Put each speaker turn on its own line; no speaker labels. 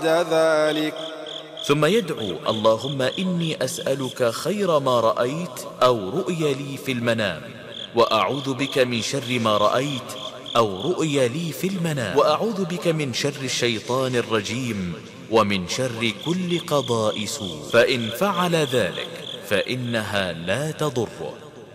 ذلك.
ثم يدعو: اللهم إني أسألك خير ما رأيت أو رؤي لي في المنام، وأعوذ بك من شر ما رأيت أو رؤي لي في المنام، وأعوذ بك من شر الشيطان الرجيم ومن شر كل قضاء سوء. فإن فعل ذلك فإنها لا تضره.